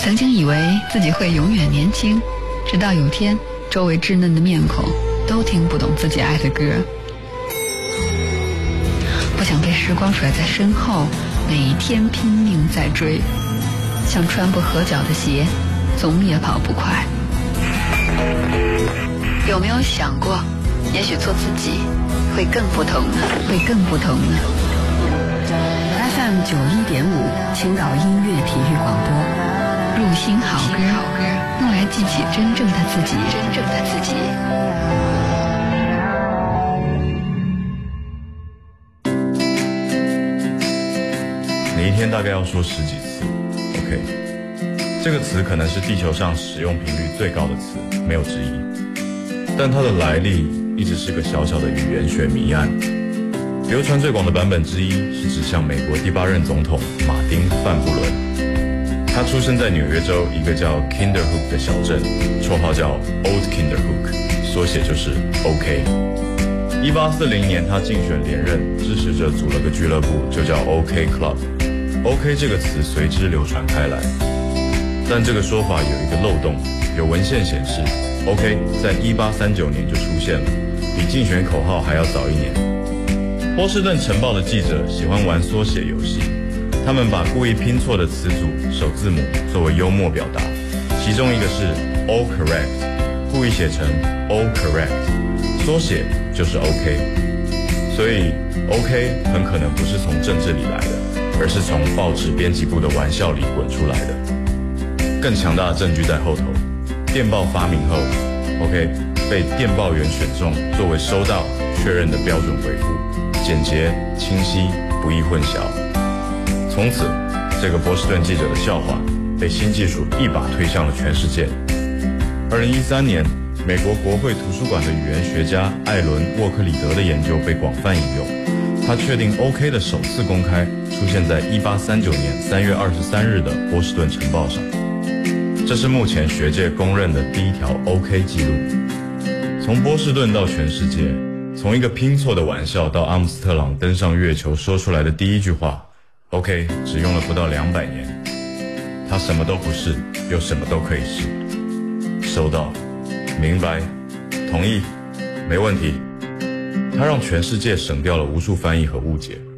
曾经以为自己会永远年轻，直到有天周围稚嫩的面孔都听不懂自己爱的歌。不想被时光甩在身后，每一天拼命在追，像穿不合脚的鞋，总也跑不快。有没有想过，也许做自己会更不同呢？会更不同呢？ FM 91.5，青岛音乐体育广播， 入心好歌，用来记起真正的自己，真正的自己。 你一天大概要说10几次 OK， 这个词可能是地球上使用频率最高的词，没有之一，但它的来历一直是个小小的语言学谜案。流传最广的版本之一是指向美国第8任总统马丁·范布伦。他出生在纽约州一个叫 Kinderhook 的小镇，绰号叫 Old Kinderhook， 缩写就是 OK。1840年他竞选连任，支持者组了个俱乐部，就叫 OK Club。OK 这个词随之流传开来，但这个说法有一个漏洞，有文献显示 OK 在1839年就出现了，比竞选口号还要早一年。波士顿晨报的记者喜欢玩缩写游戏，他们把故意拼错的词组首字母作为幽默表达，其中一个是 All Correct， 故意写成 All Correct， 缩写就是 OK。所以 OK 很可能不是从政治里来的，而是从报纸编辑部的玩笑里滚出来的。更强大的证据在后头，电报发明后 OK 被电报员选中作为收到确认的标准回复，简洁清晰，不易混淆。从此这个波士顿记者的笑话被新技术一把推向了全世界。2013年美国国会图书馆的语言学家艾伦·沃克里德的研究被广泛引用，他确定 OK 的首次公开出现在1839年3月23日的波士顿晨报上，这是目前学界公认的第一条 OK 记录。从波士顿到全世界，从一个拼错的玩笑到阿姆斯特朗登上月球说出来的第一句话 OK 只用了不到200年，他什么都不是，又什么都可以是。收到，明白，同意，没问题。他让全世界省掉了无数翻译和误解。